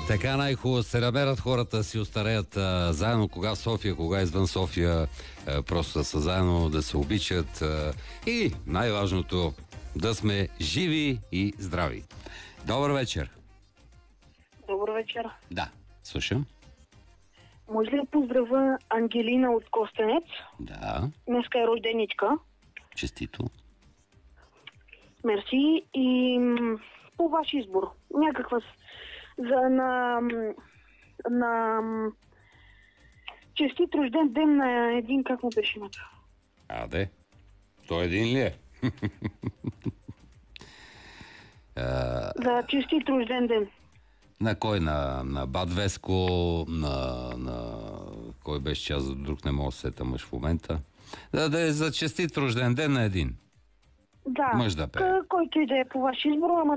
Така най-хубаво се намерят хората, си остареят заедно, кога в София, кога извън София, просто да са заедно, да се обичат и най-важното да сме живи и здрави. Добър вечер! Добър вечер. Да, слушам. Може ли да поздравя Ангелина от Костенец? Да, Днеска е рожденичка. честито. Мерси. И по ваш избор. Някаква на честит рожден ден на един, как му беше името? Аде, той един ли е? За честит рожден ден. На кой? На Бат Веско, на кой беше час, за друг не мога да се сета мъж в момента. Да е за честит рожден ден на един. Да, мъж да пее. който и да е по ваш избор, ама